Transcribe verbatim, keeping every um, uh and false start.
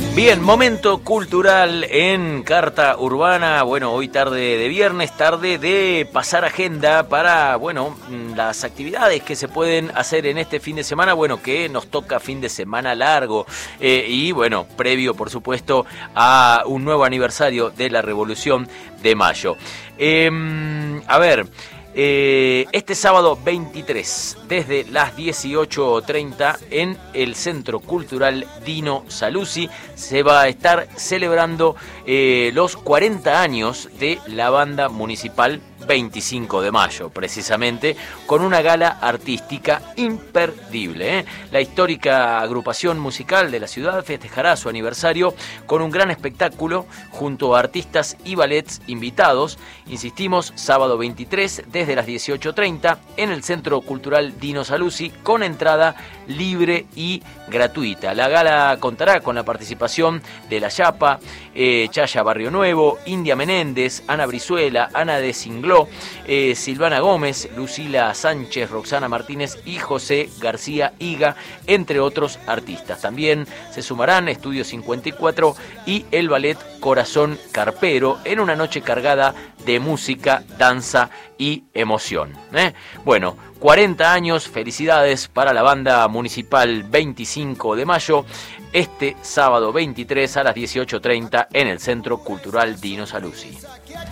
Bien, momento cultural en Carta Urbana. Bueno, hoy tarde de viernes, tarde de pasar agenda para, bueno, las actividades que se pueden hacer en este fin de semana. Bueno, que nos toca fin de semana largo eh, y, bueno, previo, por supuesto, a un nuevo aniversario de la Revolución de Mayo. Eh, a ver... Eh, este sábado veintitrés, desde las dieciocho treinta, en el Centro Cultural Dino Saluzzi, se va a estar celebrando eh, los cuarenta años de la banda municipal veinticinco de mayo, precisamente, con una gala artística imperdible, ¿eh? La histórica agrupación musical de la ciudad festejará su aniversario con un gran espectáculo junto a artistas y ballets invitados. Insistimos, sábado veintitrés, desde las dieciocho treinta, en el Centro Cultural Dino Saluzzi, con entrada libre y gratuita. La gala contará con la participación de La Yapa, eh, Chaya Barrio Nuevo, India Menéndez, Ana Brizuela, Ana de Singló, eh, Silvana Gómez, Lucila Sánchez, Roxana Martínez y José García Higa, entre otros artistas. También se sumarán Estudio cincuenta y cuatro y el ballet Corazón Carpero en una noche cargada de música, danza y emoción, ¿eh? Bueno, cuarenta años, felicidades para la banda municipal veinticinco de mayo, este sábado veintitrés a las dieciocho treinta en el Centro Cultural Dino Saluzzi.